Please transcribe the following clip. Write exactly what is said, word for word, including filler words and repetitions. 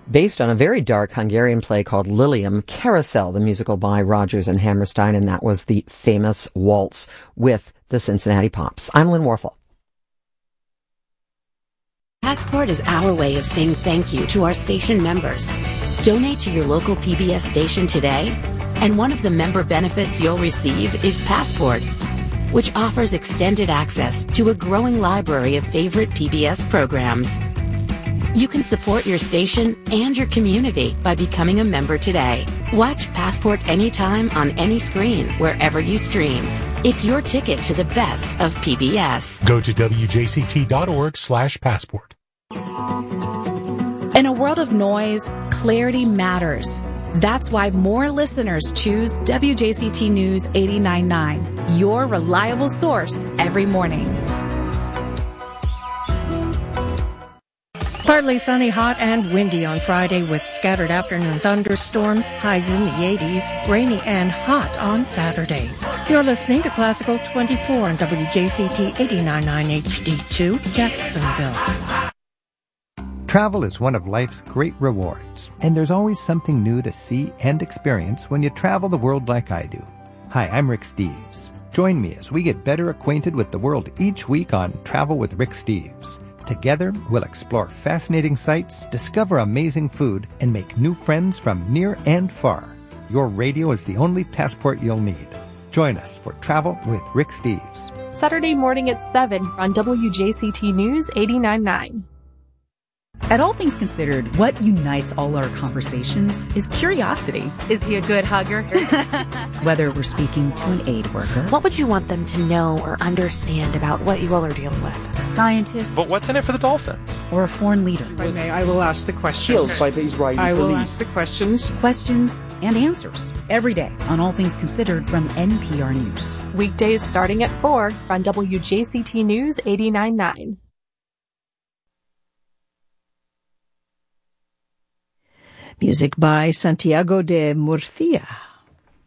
based on a very dark Hungarian play called Lilium, Carousel, the musical by Rodgers and Hammerstein, and that was the famous waltz with the Cincinnati Pops. I'm Lynn Warfel. Passport is our way of saying thank you to our station members. Donate to your local P B S station today, and one of the member benefits you'll receive is Passport, which offers extended access to a growing library of favorite P B S programs. You can support your station and your community by becoming a member today. Watch Passport anytime on any screen, wherever you stream. It's your ticket to the best of P B S. Go to W J C T dot org slash passport. In a world of noise, clarity matters. That's why more listeners choose W J C T News eighty-nine point nine, your reliable source every morning. Partly sunny, hot, and windy on Friday with scattered afternoon thunderstorms, highs in the eighties, rainy and hot on Saturday. You're listening to Classical twenty-four on W J C T eighty-nine point nine H D two, Jacksonville. Travel is one of life's great rewards, and there's always something new to see and experience when you travel the world like I do. Hi, I'm Rick Steves. Join me as we get better acquainted with the world each week on Travel with Rick Steves. Together, we'll explore fascinating sights, discover amazing food, and make new friends from near and far. Your radio is the only passport you'll need. Join us for Travel with Rick Steves. Saturday morning at seven on W J C T News eighty-nine point nine. At All Things Considered, what unites all our conversations is curiosity. Is he a good hugger? Whether we're speaking to an aid worker. What would you want them to know or understand about what you all are dealing with? A scientist. But what's in it for the Dolphins? Or a foreign leader. If I may, I will ask the questions. By the Israeli I will police. ask the questions. Questions and answers. Every day on All Things Considered from N P R News. Weekdays starting at four on W J C T News eighty-nine point nine. Music by Santiago de Murcia.